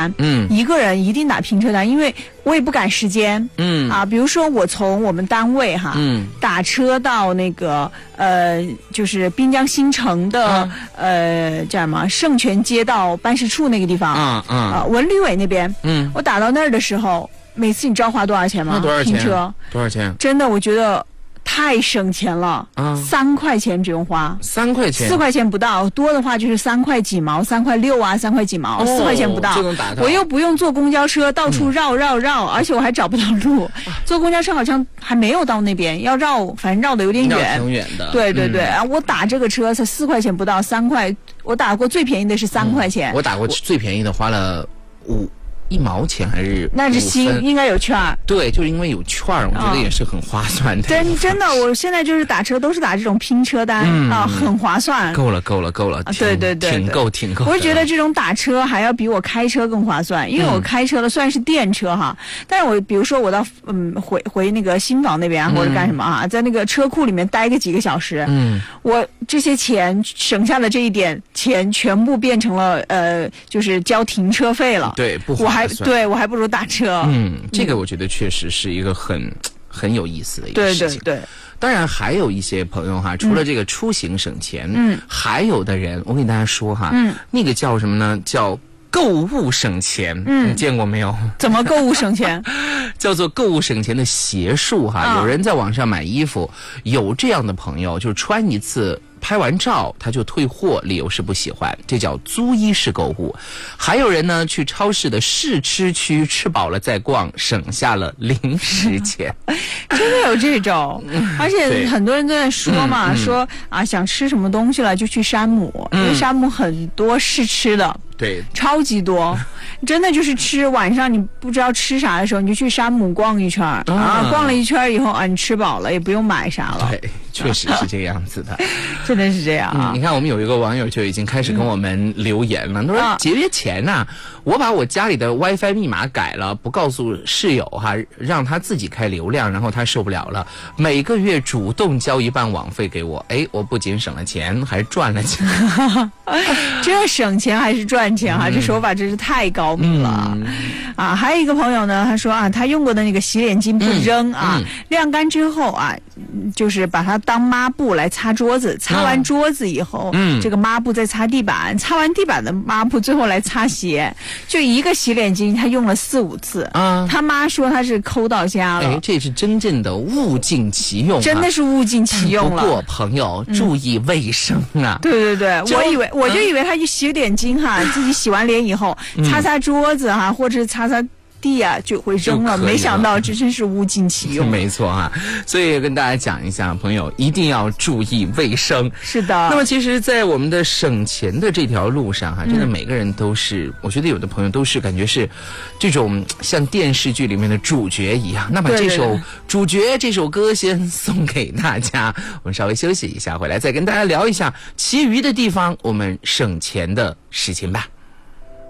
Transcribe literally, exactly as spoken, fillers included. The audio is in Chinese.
单， 嗯， 一个人一定打拼车单，因为我也不赶时间， 嗯啊，比如说我从我们单位哈， 嗯， 打车到那个呃，就是滨江新城的、啊、呃叫什么圣泉街道办事处那个地方， 啊啊， 啊文旅委那边， 嗯， 我打到那儿的时候，每次你知道花多少钱吗？ 那多少钱？ 拼车多少钱？ 真的，我觉得。太省钱了啊！三块钱只用花， 三块钱， 四块钱不到，多的话就是三块几毛，三块六啊，三块几毛，四、哦、块钱不到， 就能打到。 我又不用坐公交车到处绕绕绕，嗯、而且我还找不到路。坐公交车好像还没有到那边，要绕，反正绕的有点远， 挺远的。 对对对，啊、嗯，我打这个车才四块钱不到，三块，我打过最便宜的是三块钱、 嗯，我打过最便宜的花了五。一毛钱还是那是新应该有券儿， 对，就是因为有券儿，我觉得也是很划算的。 真、哦、真的，我现在就是打车都是打这种拼车单、嗯、啊，很划算。 够了，够了，够了， 啊、对对对， 挺够，挺够。 我觉得这种打车还要比我开车更划算，因为我开车的算是电车哈，嗯、但是我比如说我到嗯回回那个新房那边、嗯、或者干什么啊，在那个车库里面待个几个小时， 嗯， 我这些钱省下的这一点钱全部变成了呃，就是交停车费了。 对，不划算。 我还对我还不。不如打车， 嗯，这个我觉得确实是一个很、嗯、很有意思的一个事情。 对对对， 当然还有一些朋友哈，除了这个出行省钱，嗯，还有的人，我跟大家说哈，嗯，那个叫什么呢？叫购物省钱，嗯，你见过没有？ 怎么购物省钱？ 叫做购物省钱的邪术哈。啊、有人在网上买衣服，有这样的朋友，就是穿一次。拍完照他就退货，理由是不喜欢，这叫租衣式购物。还有人呢，去超市的试吃区吃饱了再逛，省下了零食钱。 真的有这种，而且很多人都在说嘛，嗯、说啊想吃什么东西了就去山姆，嗯、因为山姆很多试吃的。 对， 超级多，真的就是吃晚上你不知道吃啥的时候，你就去山姆逛一圈啊，啊逛了一圈以后啊，你吃饱了也不用买啥了。 对，确实是这个样子的， 真的是这样啊、 嗯！你看，我们有一个网友就已经开始跟我们留言了，他、嗯、说节约钱呐、啊，我把我家里的 WiFi 密码改了，不告诉室友哈，让他自己开流量，然后他受不了了，每个月主动交一半网费给我，哎，我不仅省了钱，还赚了钱。 这省钱还是赚钱哈、啊，嗯、这手法真是太高明了、嗯、啊！还有一个朋友呢，他说啊，他用过的那个洗脸巾不扔、嗯、啊，嗯、晾干之后啊，就是把它当抹布来擦桌子，擦完桌子以后，嗯，这个抹布再擦地板，擦完地板的抹布最后来擦鞋，就一个洗脸巾他用了四五次啊。他妈说他是抠到家了， 哎，这是真正的物尽其用、啊， 真的是物尽其用了。 不过朋友、嗯、注意卫生啊！ 对对对，我以为我就以为他去洗脸巾哈，自己洗完脸以后擦擦桌子哈，或者是擦擦地啊就会扔了，没想到这真是物尽其用。 没错哈、啊，所以跟大家讲一下，朋友一定要注意卫生。 是的。 那么其实，在我们的省钱的这条路上哈、啊，真的每个人都是，嗯、我觉得有的朋友都是感觉是这种像电视剧里面的主角一样。那么这首主角这首歌先送给大家，我们稍微休息一下，回来再跟大家聊一下其余的地方我们省钱的事情吧。